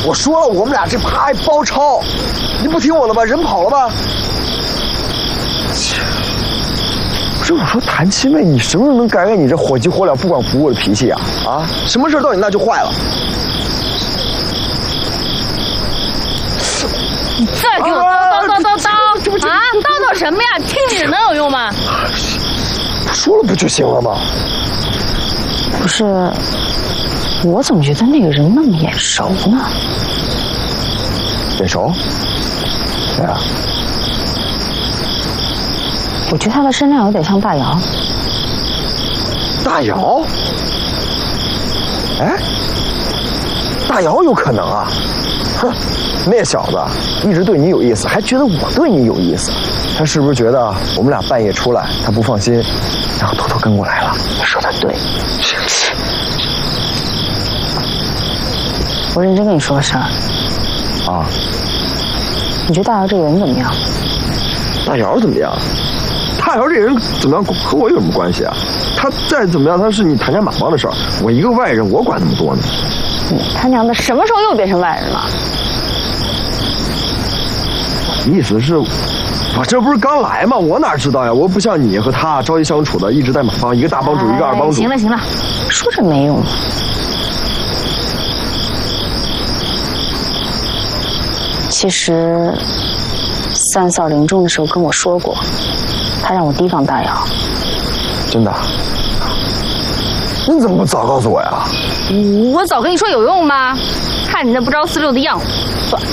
我说了，我们俩这趴还包抄，你不听我的吧？人跑了吧？不是我说谭七妹，你什么时候能改改你这火急火燎、不管不顾的脾气啊？啊，什么事到你那就坏了？ 你再给我叨啊！叨什么呀？听你的能有用吗？ 说了不就行了吗？ 不是，我怎么觉得那个人那么眼熟呢？ 眼熟？谁啊？ 我觉得他的身量有点像大姚。 大姚？哎，大姚有可能啊！哼，那小子一直对你有意思，还觉得我对你有意思。他是不是觉得我们俩半夜出来，他不放心，然后偷偷跟过来了？你说的对。 我认真跟你说个事儿。 啊？ 你觉得大姚这个人怎么样？ 大姚怎么样？大姚这人怎么样和我有什么关系啊？他再怎么样，他是你谭家马帮的事儿，我一个外人，我管那么多呢。 你他娘的什么时候又变成外人了？ 意思是，我这不是刚来吗？我哪知道呀？我不像你和他朝夕相处的，一直在马帮，一个大帮主，一个二帮主。 行了行了，说这没用。其实，三嫂临终的时候跟我说过，她让我提防大姚。 真的？你怎么不早告诉我呀？ 我早跟你说有用吗？看你那不着四六的样子，算了。